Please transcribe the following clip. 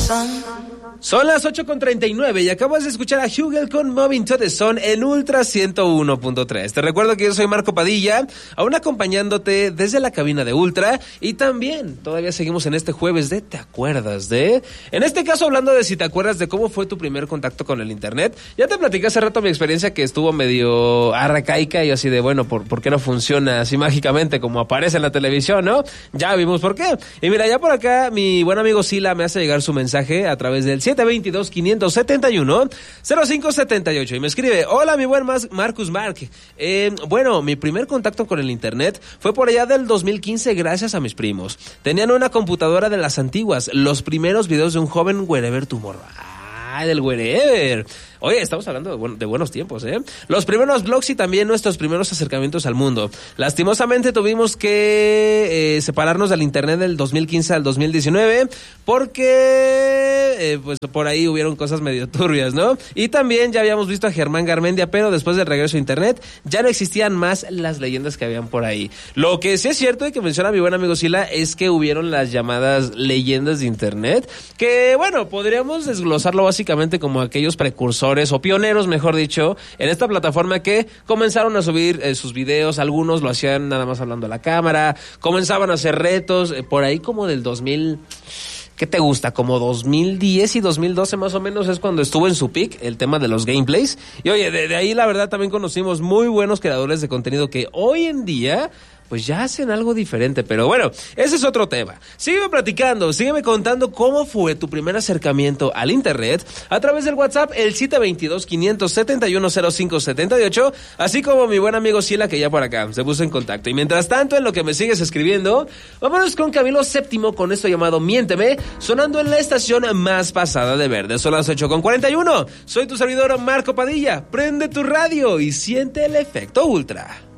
Son las 8:39 y acabas de escuchar a Hugel con Moving to the Sun en Ultra 101.3. Te recuerdo que yo soy Marco Padilla, aún acompañándote desde la cabina de Ultra, y también todavía seguimos en este jueves de ¿te acuerdas de? En este caso hablando de si te acuerdas de cómo fue tu primer contacto con el internet. Ya te platicé hace rato mi experiencia, que estuvo medio arcaica y así de bueno, ¿por qué no funciona así mágicamente como aparece en la televisión, no? Ya vimos por qué. Y mira, ya por acá mi buen amigo Sila me hace llegar su mensaje a través del 722-571-0578 y me escribe: hola mi buen Marcus Mark, bueno, mi primer contacto con el internet fue por allá del 2015 gracias a mis primos. Tenían una computadora de las antiguas, los primeros videos de un joven Wherever Tomorrow. Del Wherever. Oye, estamos hablando de buenos tiempos, ¿eh? Los primeros blogs y también nuestros primeros acercamientos al mundo. Lastimosamente tuvimos que separarnos del internet del 2015 al 2019 porque pues por ahí hubieron cosas medio turbias, ¿no? Y también ya habíamos visto a Germán Garmendia, pero después del regreso a internet ya no existían más las leyendas que habían por ahí. Lo que sí es cierto y que menciona mi buen amigo Sila es que hubieron las llamadas leyendas de internet, que bueno, podríamos desglosarlo básicamente como aquellos precursores o pioneros, mejor dicho, en esta plataforma que comenzaron a subir sus videos. Algunos lo hacían nada más hablando a la cámara, comenzaban a hacer retos, por ahí como del 2000... ¿Qué te gusta? Como 2010 y 2012 más o menos es cuando estuvo en su peak el tema de los gameplays. Y oye, de ahí la verdad también conocimos muy buenos creadores de contenido que hoy en día pues ya hacen algo diferente, pero bueno, ese es otro tema. Sígueme platicando, sígueme contando cómo fue tu primer acercamiento al internet a través del WhatsApp, el 722-571-0578, así como mi buen amigo Sila, que ya por acá se puso en contacto. Y mientras tanto, en lo que me sigues escribiendo, vámonos con Camilo VII con esto llamado Miénteme, sonando en la estación más pasada de verde. Son las 8:41. Soy tu servidor Marco Padilla. Prende tu radio y siente el efecto Ultra.